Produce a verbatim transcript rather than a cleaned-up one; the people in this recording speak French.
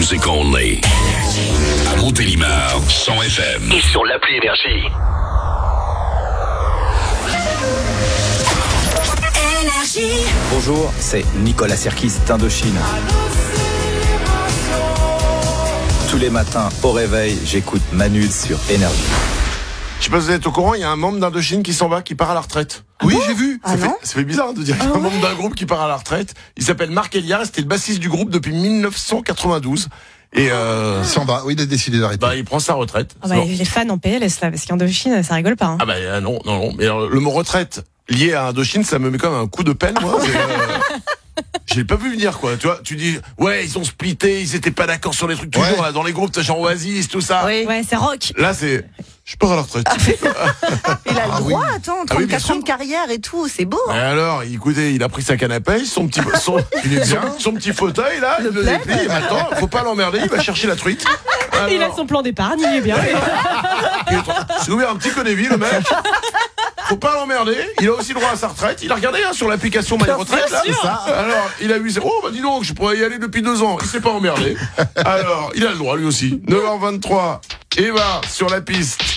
music only. À Montélimar, cent F M. Et sur l'appli Énergie. Bonjour, c'est Nicolas Sirkis d'Indochine. Tous les matins, au réveil, j'écoute Manu sur Énergie. Je sais pas si vous êtes au courant, il y a un membre d'Indochine qui s'en va, qui part à la retraite. Ah oui, bon j'ai vu. Ah ça, fait, non ça fait bizarre de dire qu'il y a ah un ouais. membre d'un groupe qui part à la retraite. Il s'appelle Marc Eliard, c'était le bassiste du groupe depuis dix-neuf cent quatre-vingt-douze. Et euh, Il s'en va, oui, il a décidé d'arrêter. bah, il prend sa retraite. Ah bah, Bon. les fans en P L S là, parce qu'Indochine, ça rigole pas. Hein. Ah bah euh, non, non, non. Mais euh, le mot retraite lié à Indochine, ça me met comme un coup de pelle, moi. Et, euh, je l'ai pas vu venir, quoi. Tu vois, tu dis, ouais, ils ont splitté, ils étaient pas d'accord sur les trucs toujours Ouais. là dans les groupes, t'as genre Oasis, tout ça. Oui. Ouais, c'est rock. Là, c'est, je pars à la retraite. Il a le Ah droit, oui. attends, Ah oui, bien trente-quatre sûr. ans de carrière et tout, c'est beau. Et alors, écoutez, il a pris sa canne à pêche, son petit, son, Il est bien. son, son petit fauteuil là, il le déplie, et maintenant, faut pas l'emmerder, il va chercher la truite. Alors, Il a son plan d'épargne, il est bien. il est- s'est ouvert un petit Conéville, le mec. Faut pas l'emmerder, il a aussi le droit à sa retraite. Il a regardé hein, sur l'application My Retraite là. sûr. Ça. Alors, il a vu, c'est- oh bah dis donc, je pourrais y aller depuis deux ans. Il s'est pas emmerdé. Alors, il a le droit lui aussi. neuf heures vingt-trois, Eva sur la piste.